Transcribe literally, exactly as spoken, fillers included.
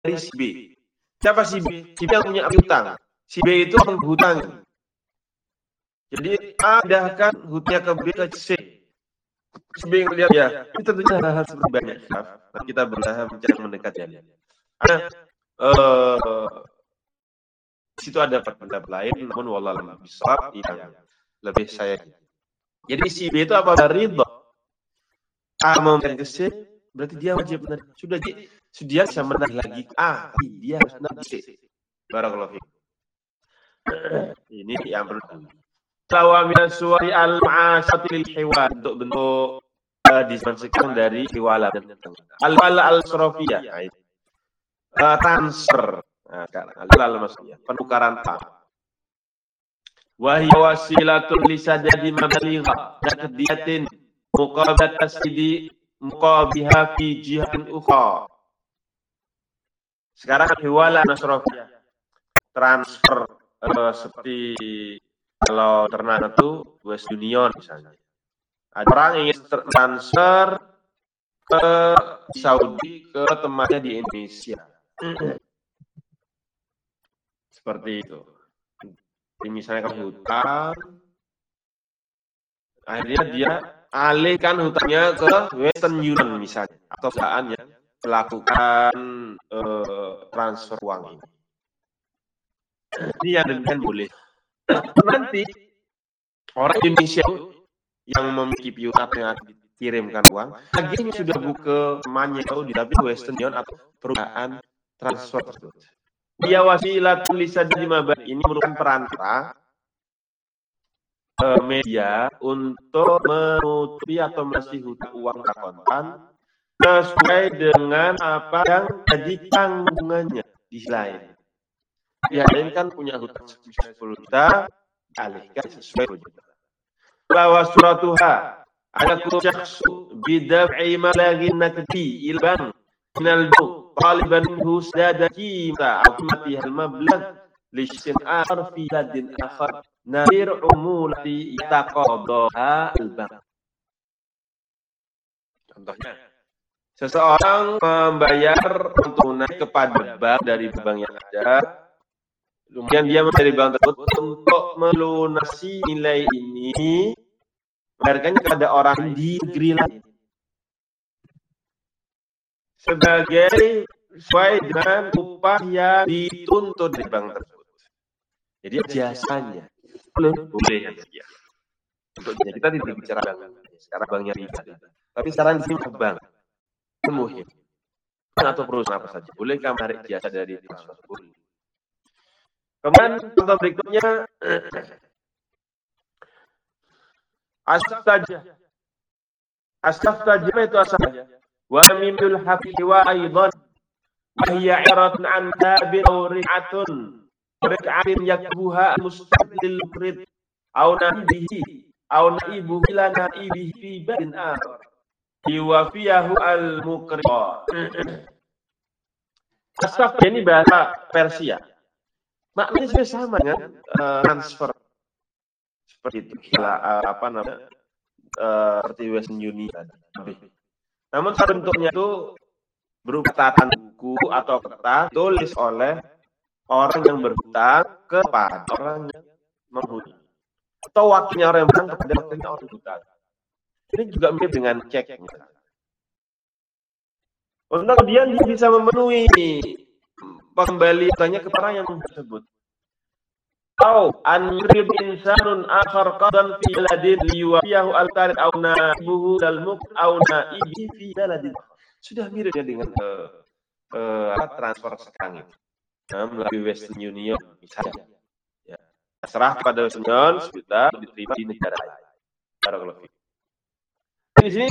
dari si B. Siapa si B? Si B yang punya hutang. Si B itu menghutang. Jadi A pindahkan hutangnya ke B ke C. Si B yang lihat ya. Ini tentunya hal-hal seperti banyak. Nah, kita berusaha mencari mendekatnya. Karena uh, di situ ada pendapat lain, namun wallahu a'lam bishawab yang lebih saya. Jadi si B itu apa dari ridho. A mau ke C, berarti dia wajib menarik. Sudah jadi dia bisa menarik lagi A, tapi dia harus menarik C. Barakallahu fiik. Ini yang perlu. Lawa min suwari al-ma'asyati lil hiwal, untuk bentuk uh, dispensasikan dari hiwala. Al-wala al-sarafiyah. Uh, transfer. Nah, sekarang al maksudnya penukaran uang. Wa hiya wasilatun li sadadi mabaligha naqdiyatin muqabalat tasdi muqabiha fi jihatin ukhra. Sekarang hiwala nasrafiyah. Transfer uh, seperti kalau ternak itu West Union misalnya. Ada orang ingin transfer ke Saudi ke temannya di Indonesia. Seperti itu. Jadi misalnya kamu hutang, akhirnya dia alihkan hutangnya ke Western Union misalnya, atau perusahaan yang melakukan uh, transfer uang ini. Ini yang demikian boleh. Nanti orang Indonesia yang memiliki piutang yang dikirimkan uang, akhirnya sudah buka temannya Saudi, tapi Western Union atau perusahaan transfer tersebut. Dia wasilatul lisaddi mabad, ini merupakan perantara uh, media untuk menutupi atau melunasi hutang uang akontan sesuai dengan apa yang jadi tanggungannya di lain. Pihak lain kan punya hutang sepuluh juta, alihkan sesuai sepuluh juta. Bahwa suratuha ada kusyaksu bidaf'i malagin nakdi ilban minal bu' طالبا منه سداد قيمة عظمتها المبلغ لشخص آخر في بلد آخر نظير عمولة يتقاضاها البنك. Contohnya, seseorang membayar uang tunai kepada bank dari bank yang ada, kemudian dia mencari bank tersebut untuk melunasi nilai ini, membayarkannya kepada orang di negeri lain. Sebagai sesuai dengan upah yang dituntut di bank tersebut. Jadi jasanya boleh, boleh yang sekian. Untuk kita tidak bicara bank, sekarang banknya riba. Tapi sekarang di sini bank, muhim. Atau perusahaan apa saja, boleh kamu tarik jasa dari transfer boleh. Kemudian contoh berikutnya, asaftajah. Asaftajah itu asalnya. Wa mimul hafihi wa aidan wa hiya iratun an tabin aw ri'atun ri'atin yakbuha mustaqbil qrid aw nabihi aw naibu ila naibihi fi badin akhar yuwafiyahu al muqri. Asaf ini bahasa Persia. Maknanya sama dengan uh, transfer seperti itu. Kila, uh, apa namanya? Uh, seperti Western Union tadi. Namun bentuknya itu berupa catatan buku atau kertas tulis oleh orang yang berhutang kepada orang yang menghutang, atau wakilnya orang yang berhutang kepada wakilnya orang yang berhutang. Ini juga mirip dengan cek. Untuk kemudian dia bisa memenuhi pengembalian hutangnya kepada orang yang tersebut. Atau an yurid insanun akhar qadan fi baladin liyuwafiyahu al-tarid aw naibuhu dal muk aw naibi fi baladin. Sudah mirip ya dengan uh, uh, transfer sekarang itu. Nah, melalui Western Union misalnya. Ya. Serah pada Western Union sudah diterima di negara lain. Di sini